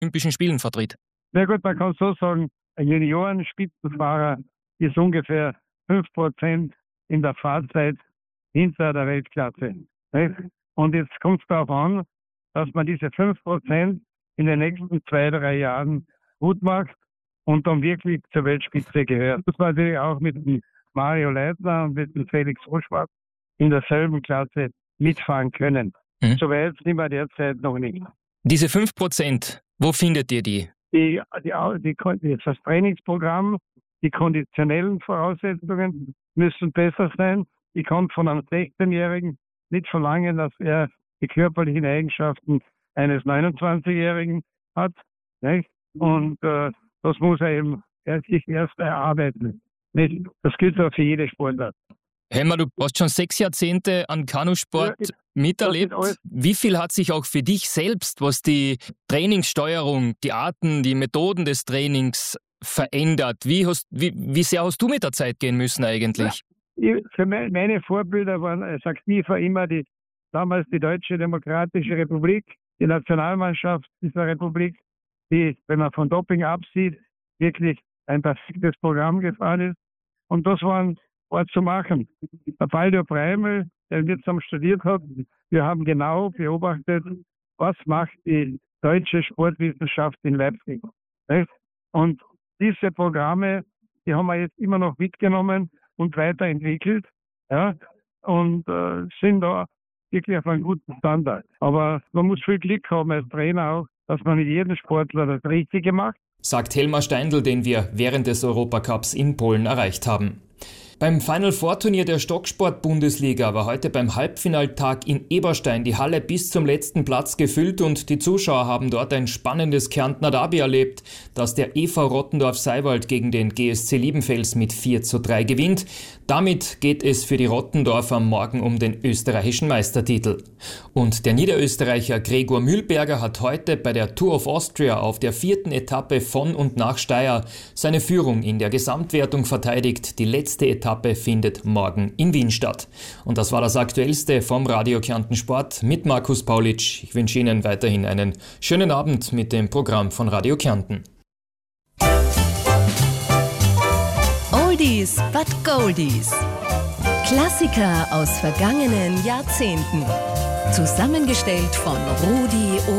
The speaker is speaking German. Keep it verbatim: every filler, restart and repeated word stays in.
Olympischen Spielen vertritt? Na gut, man kann so sagen, ein Juniorenspitzenfahrer ist ungefähr fünf Prozent in der Fahrzeit hinter der Weltklasse. Nicht? Und jetzt kommt es darauf an, dass man diese fünf Prozent in den nächsten zwei, drei Jahren gut macht und dann wirklich zur Weltspitze gehört. Das war natürlich auch mit dem Mario Leitner und mit dem Felix Roschwart in derselben Klasse mitfahren können. Mhm. So weit sind wir derzeit noch nicht. Diese fünf Prozent, wo findet ihr die? Die, die, die, die? Das Trainingsprogramm, die konditionellen Voraussetzungen müssen besser sein. Ich kann von einem sechzehnjährigen nicht verlangen, dass er die körperlichen Eigenschaften eines neunundzwanzigjährigen hat. Nicht? Und äh, das muss er eben erst sich erst erarbeiten. Nicht? Das gilt auch für jede Sportart. Helmer, du hast schon sechs Jahrzehnte an Kanusport ja, miterlebt. Wie viel hat sich auch für dich selbst, was die Trainingssteuerung, die Arten, die Methoden des Trainings verändert? Wie, hast, wie, wie sehr hast du mit der Zeit gehen müssen eigentlich? Ja, ich, für meine, meine Vorbilder waren, sagt FIFA immer, die, damals die Deutsche Demokratische Republik, die Nationalmannschaft dieser Republik, die, wenn man von Doping absieht, wirklich ein perfektes Programm gefahren ist. Und das waren war zu machen. Der Baldur Breimel, der wirksam studiert hat, wir haben genau beobachtet, was macht die deutsche Sportwissenschaft in Leipzig. Und diese Programme, die haben wir jetzt immer noch mitgenommen und weiterentwickelt, ja, und äh, sind da wirklich auf einem guten Standard. Aber man muss viel Glück haben als Trainer auch, dass man mit jedem Sportler das Richtige macht. Sagt Helmar Steindl, den wir während des Europacups in Polen erreicht haben. Beim Final Four Turnier der Stocksport-Bundesliga war heute beim Halbfinaltag in Eberstein die Halle bis zum letzten Platz gefüllt und die Zuschauer haben dort ein spannendes Kärntner Derby erlebt, das der E V Rottendorf-Seiwald gegen den G S C Liebenfels mit vier zu drei gewinnt. Damit geht es für die Rottendorfer morgen um den österreichischen Meistertitel. Und der Niederösterreicher Gregor Mühlberger hat heute bei der Tour of Austria auf der vierten Etappe von und nach Steyr seine Führung in der Gesamtwertung verteidigt. Die letzte Etappe findet morgen in Wien statt. Und das war das Aktuellste vom Radio Kärnten Sport mit Markus Paulitsch. Ich wünsche Ihnen weiterhin einen schönen Abend mit dem Programm von Radio Kärnten. Oldies but Goldies. Klassiker aus vergangenen Jahrzehnten. Zusammengestellt von Rudi